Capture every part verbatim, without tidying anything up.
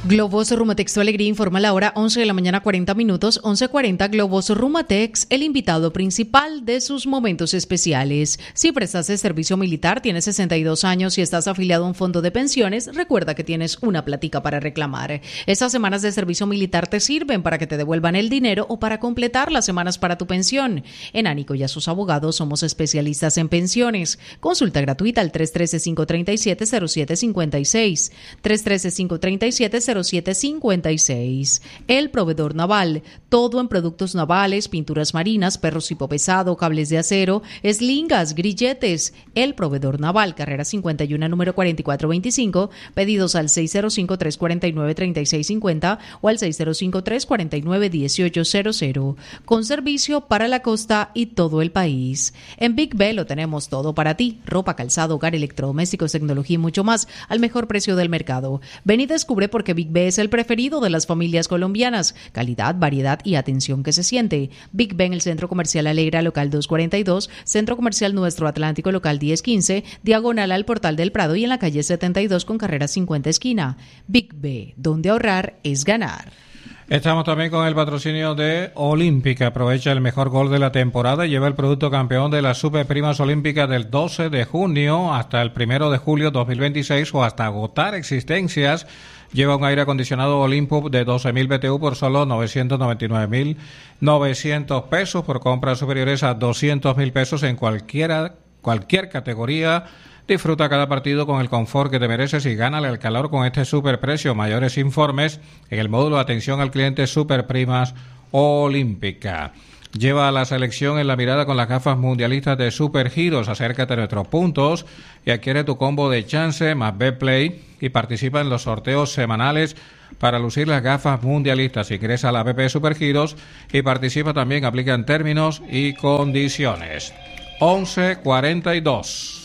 Globos Rumatex Tu Alegría informa la hora once de la mañana cuarenta minutos, once cuarenta. Globos Rumatex, el invitado principal de sus momentos especiales. Si prestaste servicio militar, tienes sesenta y dos años y estás afiliado a un fondo de pensiones, recuerda que tienes una platica para reclamar. Esas semanas de servicio militar te sirven para que te devuelvan el dinero o para completar las semanas para tu pensión. En Ánico y a sus abogados somos especialistas en pensiones. Consulta gratuita al tres uno tres, cinco tres siete, cero siete cinco seis, tres uno tres, cinco tres siete, cero siete cinco seis. El Proveedor Naval, todo en productos navales, pinturas marinas, perros tipo pesado, cables de acero, eslingas, grilletes. El Proveedor Naval, carrera cincuenta y uno, número cuarenta y cuatro veinticinco, pedidos al seis cero cinco, tres cuatro nueve, tres seis cinco cero o al seis cero cinco, tres cuatro nueve, uno ocho cero cero, con servicio para la costa y todo el país. En Big B lo tenemos todo para ti, ropa, calzado, hogar, electrodomésticos, tecnología y mucho más, al mejor precio del mercado. Ven y descubre por qué Big B es el preferido de las familias colombianas. Calidad, variedad y atención que se siente. Big B en el Centro Comercial Alegra, local doscientos cuarenta y dos, Centro Comercial Nuestro Atlántico, local diez quince, diagonal al Portal del Prado y en la calle setenta y dos con carrera cincuenta esquina. Big B, donde ahorrar es ganar. Estamos también con el patrocinio de Olímpica. Aprovecha el mejor gol de la temporada y lleva el producto campeón de las Superprimas Olímpicas del doce de junio hasta el primero de julio dos mil veintiséis o hasta agotar existencias. Lleva un aire acondicionado Olympus de doce mil B T U por solo novecientos noventa y nueve mil novecientos pesos por compras superiores a doscientos mil pesos en cualquiera, cualquier categoría. Disfruta cada partido con el confort que te mereces y gánale el calor con este superprecio. Mayores informes en el módulo de atención al cliente Superprimas Olímpica. Lleva a la selección en la mirada con las gafas mundialistas de Supergiros. Acércate a nuestros puntos y adquiere tu combo de chance más Betplay y participa en los sorteos semanales para lucir las gafas mundialistas. Ingresa a la app de Supergiros y participa también. Aplica en términos y condiciones. once cuarenta y dos.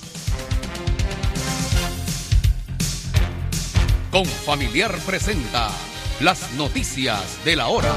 Confamiliar presenta las noticias de la hora.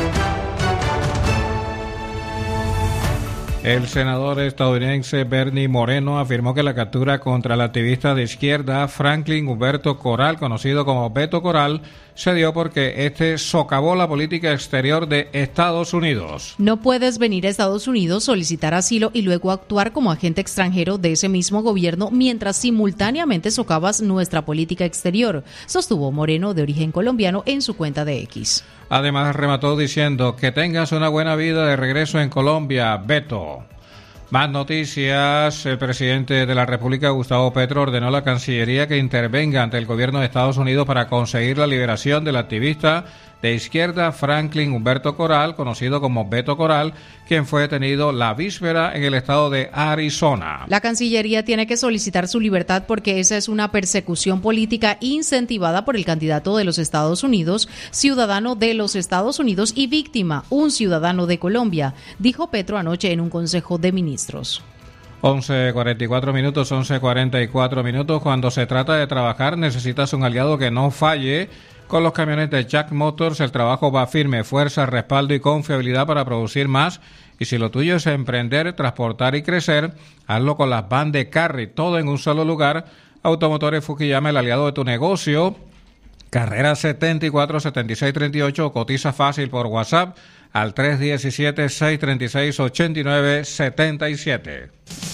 El senador estadounidense Bernie Moreno afirmó que la captura contra el activista de izquierda Franklin Humberto Coral, conocido como Beto Coral, se dio porque este socavó la política exterior de Estados Unidos. No puedes venir a Estados Unidos, solicitar asilo y luego actuar como agente extranjero de ese mismo gobierno mientras simultáneamente socavas nuestra política exterior, sostuvo Moreno, de origen colombiano, en su cuenta de X. Además, remató diciendo: que tengas una buena vida de regreso en Colombia, Beto. Más noticias. El presidente de la República, Gustavo Petro, ordenó a la Cancillería que intervenga ante el gobierno de Estados Unidos para conseguir la liberación del activista de izquierda Franklin Humberto Coral, conocido como Beto Coral, quien fue detenido la víspera en el estado de Arizona. La Cancillería tiene que solicitar su libertad porque esa es una persecución política incentivada por el candidato de los Estados Unidos, ciudadano de los Estados Unidos y víctima, un ciudadano de Colombia, dijo Petro anoche en un consejo de ministros. once cuarenta y cuatro minutos, once cuarenta y cuatro minutos. Cuando se trata de trabajar, necesitas un aliado que no falle. Con los camiones de Jack Motors, el trabajo va firme, fuerza, respaldo y confiabilidad para producir más. Y si lo tuyo es emprender, transportar y crecer, hazlo con las van de Carry, todo en un solo lugar. Automotores Fukuyama, el aliado de tu negocio. Carrera setenta y cuatro, setenta y seis, treinta y ocho, cotiza fácil por WhatsApp al tres uno siete, seis tres seis, ocho nueve siete siete.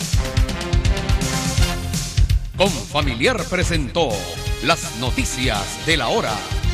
Confamiliar presentó las noticias de la hora.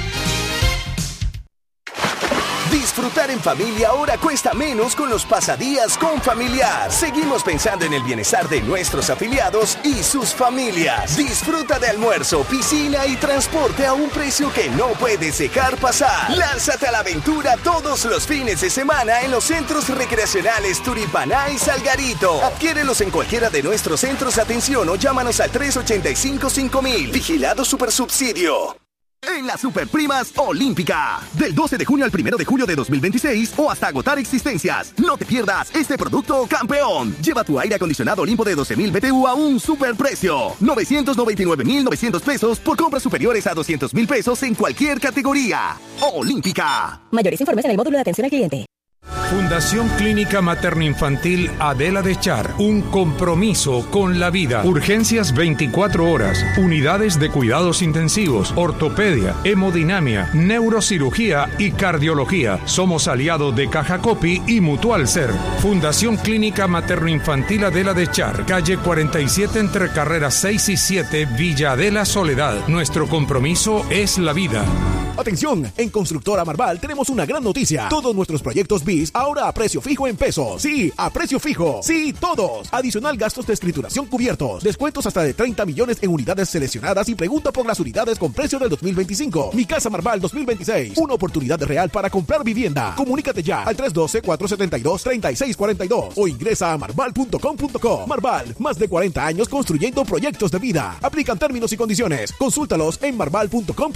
Disfrutar en familia ahora cuesta menos con los pasadías Confamiliar. Seguimos pensando en el bienestar de nuestros afiliados y sus familias. Disfruta de almuerzo, piscina y transporte a un precio que no puedes dejar pasar. Lánzate a la aventura todos los fines de semana en los centros recreacionales Turipaná y Salgarito. Adquiérelos en cualquiera de nuestros centros de atención o llámanos al tres ocho cinco, cinco mil. Vigilado Supersubsidio. En las Superprimas Olímpica, del doce de junio al primero de julio de dos mil veintiséis o hasta agotar existencias. No te pierdas este producto campeón. Lleva tu aire acondicionado Olimpo de doce mil B T U a un superprecio. novecientos noventa y nueve mil novecientos pesos por compras superiores a doscientos mil pesos en cualquier categoría. Olímpica. Mayores informes en el módulo de atención al cliente. Fundación Clínica Materno-Infantil Adela de Char. Un compromiso con la vida. Urgencias veinticuatro horas. Unidades de cuidados intensivos, ortopedia, hemodinamia, neurocirugía y cardiología. Somos aliados de Caja Copi y Mutual Ser. Fundación Clínica Materno-Infantil Adela de Char. Calle cuarenta y siete entre carreras seis y siete, Villa Adela Soledad. Nuestro compromiso es la vida. Atención, en Constructora Marval tenemos una gran noticia. Todos nuestros proyectos B I S ahora a precio fijo en pesos. Sí, a precio fijo. Sí, todos. Adicional gastos de escrituración cubiertos. Descuentos hasta de treinta millones en unidades seleccionadas y pregunta por las unidades con precio del dos mil veinticinco. Mi Casa Marval dos mil veintiséis. Una oportunidad real para comprar vivienda. Comunícate ya al tres uno dos, cuatro siete dos, tres seis cuatro dos o ingresa a marval punto com punto co. Marval, más de cuarenta años construyendo proyectos de vida. Aplican términos y condiciones. Consúltalos en marval punto com.